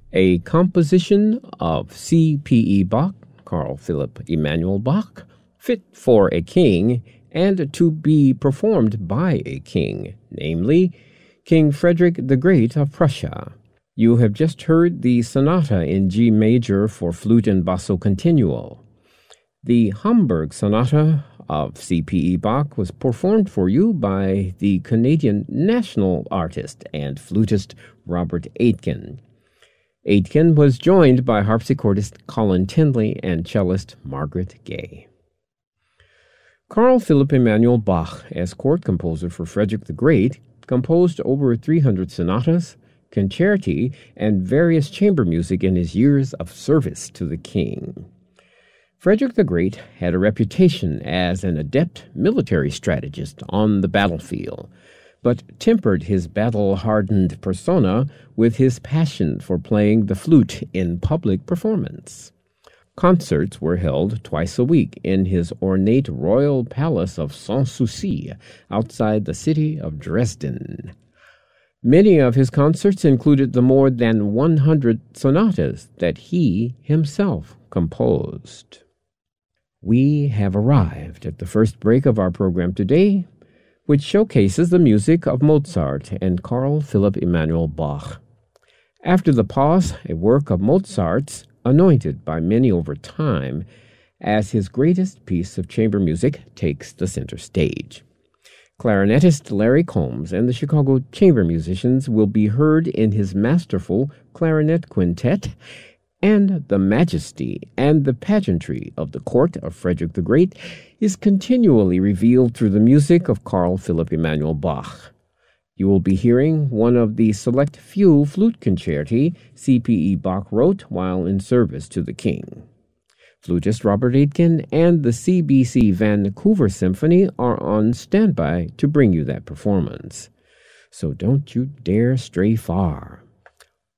a composition of C.P.E. Bach, Carl Philipp Emanuel Bach, fit for a king and to be performed by a king, namely King Frederick the Great of Prussia. You have just heard the sonata in G major for flute and basso continuo. The Hamburg Sonata of C.P.E. Bach was performed for you by the Canadian national artist and flutist Robert Aitken. Aitken was joined by harpsichordist Colin Tindley and cellist Margaret Gay. Carl Philipp Emanuel Bach, as court composer for Frederick the Great, composed over 300 sonatas, concerti, and various chamber music in his years of service to the king. Frederick the Great had a reputation as an adept military strategist on the battlefield, but tempered his battle-hardened persona with his passion for playing the flute in public performance. Concerts were held twice a week in his ornate royal palace of Sanssouci outside the city of Dresden. Many of his concerts included the more than 100 sonatas that he himself composed. We have arrived at the first break of our program today, which showcases the music of Mozart and Carl Philipp Emanuel Bach. After the pause, a work of Mozart's, anointed by many over time as his greatest piece of chamber music, takes the center stage. Clarinetist Larry Combs and the Chicago Chamber Musicians will be heard in his masterful clarinet quintet, and the majesty and the pageantry of the court of Frederick the Great is continually revealed through the music of Carl Philipp Emanuel Bach. You will be hearing one of the select few flute concerti C.P.E. Bach wrote while in service to the king. Flutist Robert Aitken and the CBC Vancouver Symphony are on standby to bring you that performance. So don't you dare stray far.